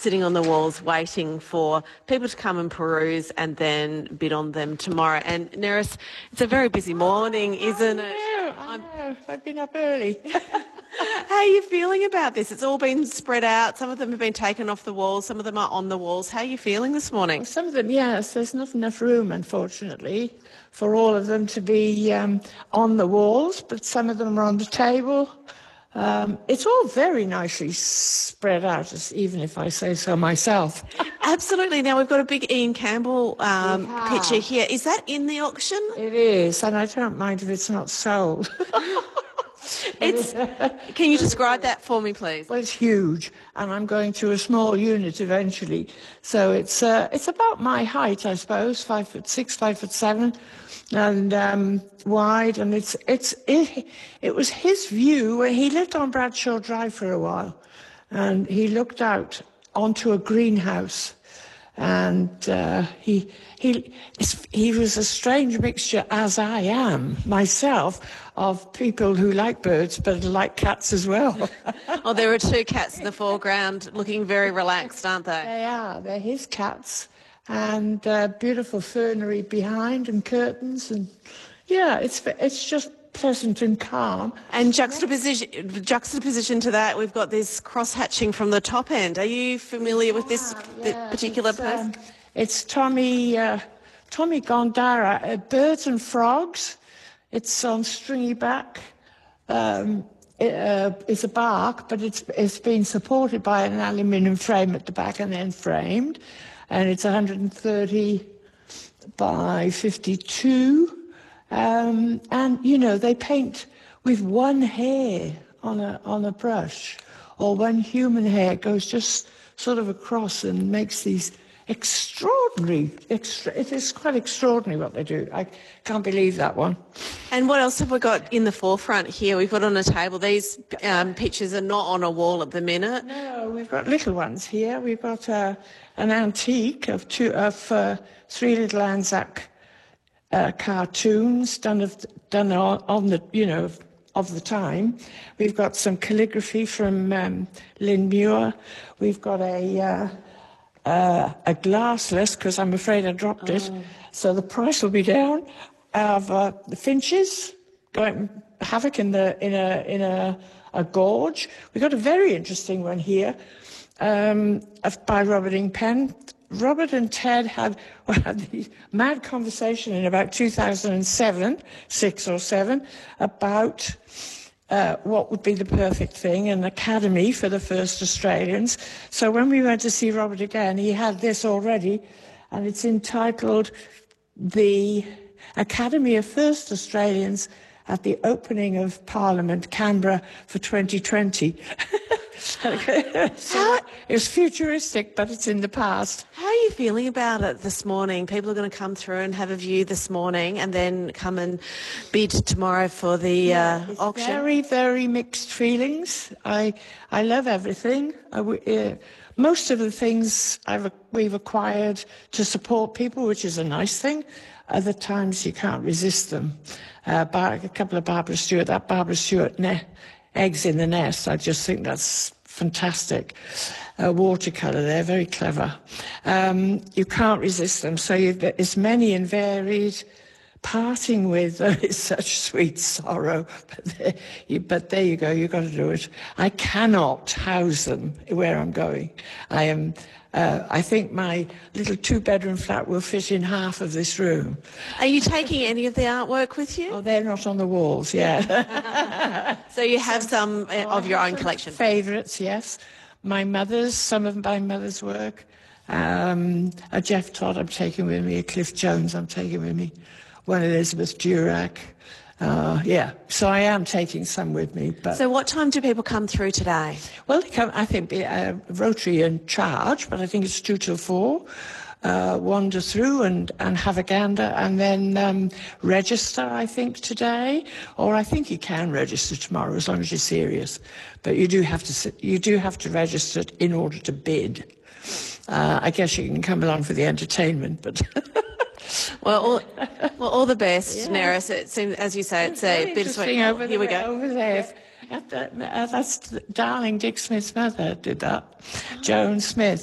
sitting on the walls waiting for people to come and peruse and then bid on them tomorrow. And Nerys, it's a very busy morning, isn't it? I know. I've been up early. How are you feeling about this? It's all been spread out. Some of them have been taken off the walls. Some of them are on the walls. How are you feeling this morning? Some of them, yes. There's not enough room, unfortunately, for all of them to be on the walls, but some of them are on the table. It's all very nicely spread out, even if I say so myself. Absolutely. Now, we've got a big Ian Campbell picture here. Is that in the auction? It is, and I don't mind if it's not sold. Can you describe that for me, please? Well, it's huge, and I'm going to a small unit eventually. So it's about my height, I suppose, 5'6", 5'7", and wide. And it was his view. He lived on Bradshaw Drive for a while, and he looked out onto a greenhouse. And he was a strange mixture, as I am myself, of people who like birds but like cats as well. Oh, there are two cats in the foreground looking very relaxed, aren't they? They are. They're his cats, and beautiful fernery behind and curtains, and yeah, it's just pleasant and calm. And juxtaposition to that, we've got this cross-hatching from the top end. Are you familiar with this particular person? It's Tommy Gondara, Birds and Frogs. It's on stringy back. It's a bark, but it's been supported by an aluminium frame at the back and then framed. And it's 130 by 52. And, you know, they paint with one hair on a brush, or one human hair goes just sort of across and makes these extraordinary, it is quite extraordinary what they do. I can't believe that one. And what else have we got in the forefront here? We've got on a table, these pictures are not on a wall at the minute. No, we've got little ones here. We've got an antique of three little Anzac cartoons done on the, you know, of the time. We've got some calligraphy from Lynn Muir. We've got a glassless, because I'm afraid I dropped it, so the price will be down, of the finches going havoc in a gorge. We've got a very interesting one here by Robert Ingpen. Robert and Ted had this mad conversation in about 2007, 6 or 7, about what would be the perfect thing, an academy for the first Australians. So when we went to see Robert again, he had this already, and it's entitled The Academy of First Australians at the Opening of Parliament, Canberra, for 2020. So it's futuristic, but it's in the past. How are you feeling about it this morning? People are going to come through and have a view this morning and then come and bid tomorrow for the auction. Very, very mixed feelings. I love everything. Most of the things we've acquired to support people, which is a nice thing. Other times you can't resist them. A couple of Barbara Stewart eggs in the nest. I just think that's fantastic. Watercolour, they're very clever. You can't resist them. So it's many and varied. Parting with them is such sweet sorrow. But there you go, you've got to do it. I cannot house them where I'm going. I think my little 2-bedroom flat will fit in half of this room. Are you taking any of the artwork with you? Oh, they're not on the walls yet. So you have some of your own collection? Favourites, yes. Some of my mother's work. A Jeff Todd I'm taking with me, a Cliff Jones I'm taking with me, one Elizabeth Durack. So I am taking some with me. But so what time do people come through today? Well, they come, I think, Rotary in charge, but I think it's 2 till 4. Wander through and have a gander, and then register, I think, today. Or I think you can register tomorrow as long as you're serious. But you do have to register in order to bid. I guess you can come along for the entertainment, but... Well, all the best, Nerys. It seems, as you say, it's a bittersweet. Here we go. Over there. That's darling Dick Smith's mother did that. Joan Smith.